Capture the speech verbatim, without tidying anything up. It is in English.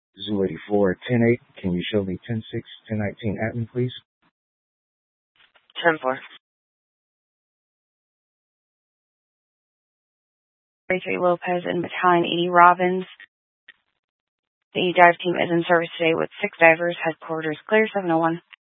Zoo eighty-four, ten eight. Can you show me ten six, ten nineteen admin, please? ten four. thirty-three Lopez and Battalion eighty Robbins. The dive team is in service today with six divers. Headquarters clear seven oh one.